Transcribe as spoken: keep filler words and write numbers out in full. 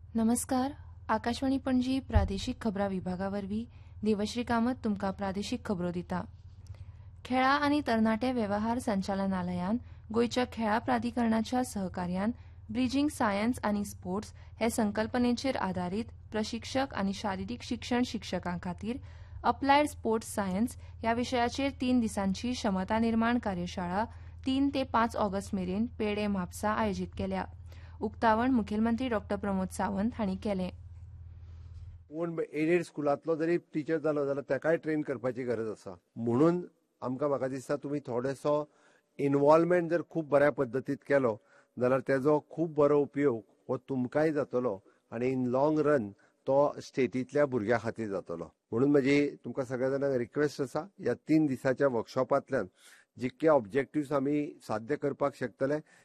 नमस्कार. आकाशवाणी पणजी प्रादेशीक खबरां विभागावरवीं देवश्री कामत तुमकां प्रादेशीक खबरो दिता. खेळा आनी तरणाटे वेवहार संचालनालयान गोंयच्या खेळा प्राधिकरणाच्या सहकार्यान ब्रिजींग सायन्स आनी स्पोर्ट्स हे संकल्पनेचेर आदारीत प्रशिक्षक आनी शारिरीक शिक्षण शिक्षकां खातीर अप्लायड स्पोर्ट्स सायन्स ह्या विशयाचेर तीन दिसांची क्षमता निर्माण कार्यशाळा तीन ते पांच ऑगस्ट मेरेन पेडे म्हापसा आयोजीत केल्या. उक्तावण मुखेलमंत्री डॉ प्रमोद सावंत हांणी केलें. पूण एडेड स्कुलांतलो जरी टिचर जालो जाल्यार ताकाय ट्रेन करपाची गरज आसा. म्हणून आमकां म्हाका दिसता तुमी थोडेसो इनवॉल्वमेंट जर खूब बऱ्या पद्दतीत केलो जाल्यार तेजो खूब बरो उपयोग हो तुमकांय जातलो आनी इन लॉंग रन तो स्टेटींतल्या भुरग्यां खातीर जातलो. म्हणून म्हजी तुमकां सगळ्या जाणांक रिक्वेस्ट आसा, ह्या तीन दिसाच्या वर्कशॉपांतल्यान जितके ऑब्जेक्टिव्स आमी साध्य करपाक शकतले